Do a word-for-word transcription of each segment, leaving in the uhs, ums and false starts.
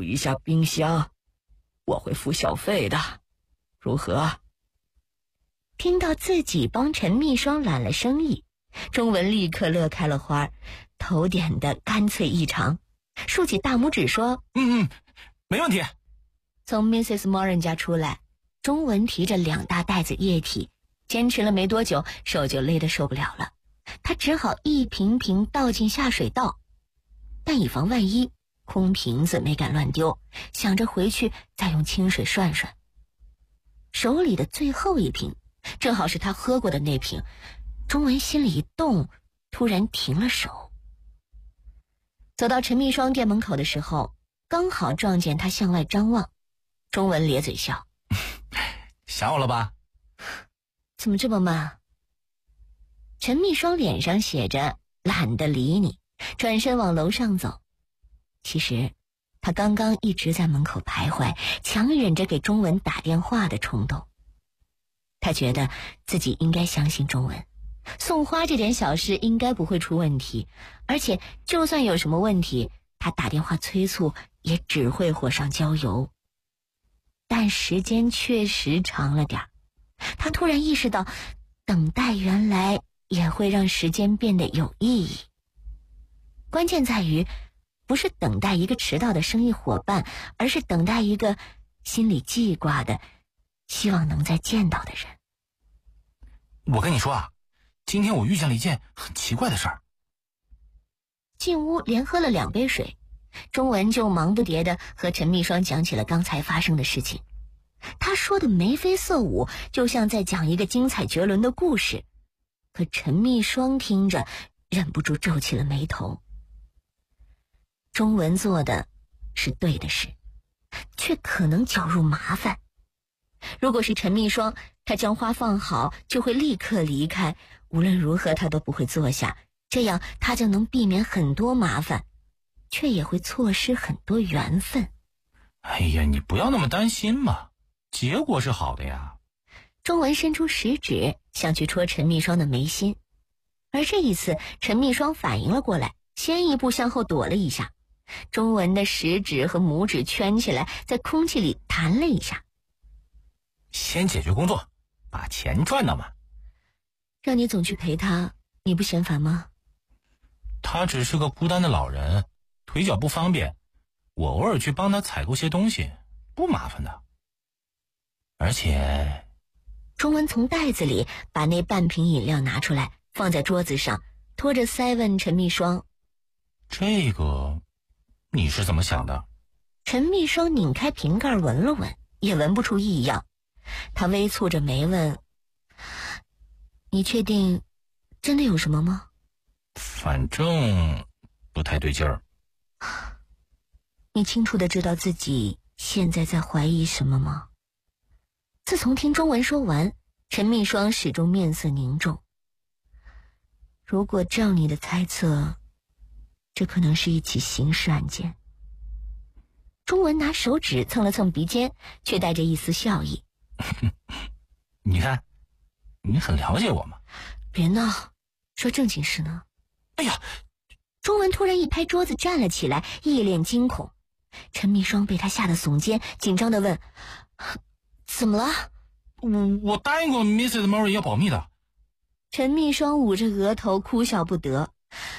一下冰箱，我会付小费的，如何？ 听到自己帮陈蜜霜揽了生意，钟文立刻乐开了花，头点的干脆异常，竖起大拇指说： 嗯嗯，没问题。 从 missus Moran 家出来，钟文提着两大袋子液体，坚持了没多久，手就累得受不了了，他只好一瓶瓶倒进下水道，但以防万一，空瓶子没敢乱丢，想着回去再用清水涮涮。手里的最后一瓶正好是他喝过的那瓶，钟文心里一动，突然停了手。走到陈蜜霜店门口的时候，刚好撞见他向外张望，钟文咧嘴笑： 想我了吧？ 怎么这么慢？陈蜜霜脸上写着懒得理你，转身往楼上走。其实他刚刚一直在门口徘徊，强忍着给钟文打电话的冲动。他觉得自己应该相信钟文，送花这点小事应该不会出问题，而且就算有什么问题，他打电话催促也只会火上浇油。但时间确实长了点，他突然意识到，等待原来也会让时间变得有意义。关键在于，不是等待一个迟到的生意伙伴，而是等待一个心里记挂的，希望能再见到的人。 我跟你说啊，今天我遇见了一件很奇怪的事儿。 进屋连喝了两杯水，钟文就忙不迭地和陈蜜霜讲起了刚才发生的事情。他说的眉飞色舞，就像在讲一个精彩绝伦的故事，可陈蜜霜听着忍不住皱起了眉头。钟文做的是对的事，却可能搅入麻烦。如果是陈蜜霜，他将花放好就会立刻离开，无论如何他都不会坐下，这样他就能避免很多麻烦，却也会错失很多缘分。 哎呀，你不要那么担心嘛，结果是好的呀。 钟文伸出食指想去戳陈蜜霜的眉心，而这一次陈蜜霜反应了过来，先一步向后躲了一下，钟文的食指和拇指圈起来，在空气里弹了一下。 先解决工作，把钱赚到嘛。 让你总去陪他，你不嫌烦吗？ 他只是个孤单的老人，腿脚不方便，我偶尔去帮他采购些东西，不麻烦的。而且， 钟文从袋子里把那半瓶饮料拿出来，放在桌子上，拖着腮问陈蜜霜： 这个你是怎么想的？ 陈蜜霜拧开瓶盖闻了闻，也闻不出异样。他微蹙着眉问：你确定真的有什么吗？ 反正不太对劲儿。 你清楚地知道自己现在在怀疑什么吗？自从听钟文说完，陈蜜霜始终面色凝重。如果照你的猜测，这可能是一起刑事案件。钟文拿手指蹭了蹭鼻尖，却带着一丝笑意。 你看，你很了解我嘛。 别闹，说正经事呢。 哎呀！ 钟文突然一拍桌子站了起来，一脸惊恐。陈蜜霜被他吓得耸肩，紧张地问：怎么了？ 我我答应过 missus Moran 要保密的。 陈蜜霜捂着额头哭笑不得。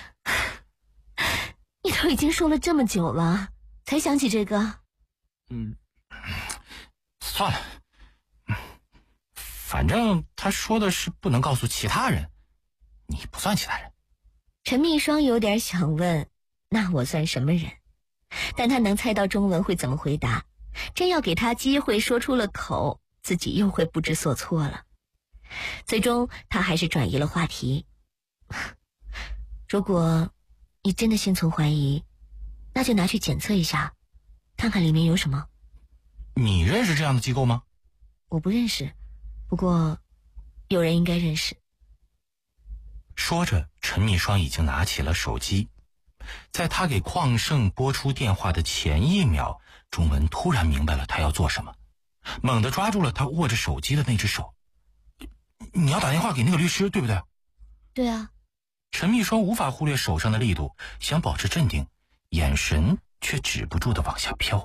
你都已经说了这么久了，才想起这个？ 嗯，算了，反正他说的是不能告诉其他人，你不算其他人。 陈蜜霜有点想问，那我算什么人？但他能猜到钟文会怎么回答，真要给他机会说出了口，自己又会不知所措了。最终他还是转移了话题。如果你真的心存怀疑，那就拿去检测一下，看看里面有什么。 你认识这样的机构吗？ 我不认识，不过有人应该认识。 说着，陈蜜霜已经拿起了手机。在他给邝胜拨出电话的前一秒，钟文突然明白了他要做什么，猛地抓住了他握着手机的那只手。你要打电话给那个律师，对不对？ 对啊。 陈蜜霜无法忽略手上的力度，想保持镇定，眼神却止不住地往下飘。